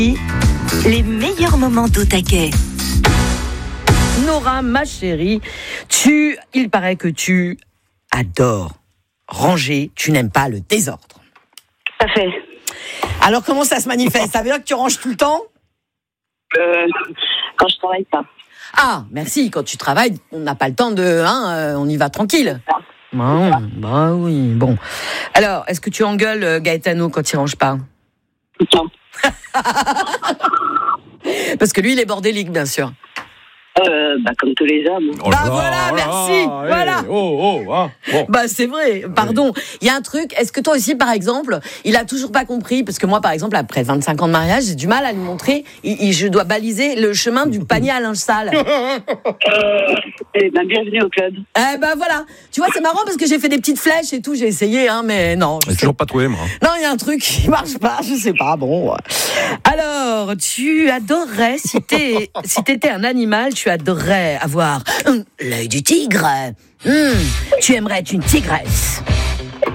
Les meilleurs moments d'Au Taquet. Nora, ma chérie, il paraît que tu adores ranger, tu n'aimes pas le désordre. Tout à fait. Alors comment ça se manifeste? Ça veut dire que tu ranges tout le temps? Quand je travaille pas. Ah, merci, quand tu travailles, on n'a pas le temps on y va tranquille. Bah oui, bon. Alors, est-ce que tu engueules Gaetano quand il range pas? Tout le temps. Parce que lui, il est bordélique, bien sûr. Comme tous les hommes. Merci. Voilà. Bah c'est vrai, pardon. Il y a un truc, est-ce que toi aussi, par exemple, il a toujours pas compris, parce que moi, par exemple, après 25 ans de mariage, j'ai du mal à lui montrer, je dois baliser le chemin du panier à linge sale. Bienvenue au club. Voilà. Tu vois, c'est marrant parce que j'ai fait des petites flèches et tout, j'ai essayé, mais non. J'ai toujours pas trouvé, moi. Non, il y a un truc qui marche pas, je sais pas, bon. Alors, tu adorerais, si t'étais un animal, tu adorerais avoir l'œil du tigre. Tu aimerais être une tigresse.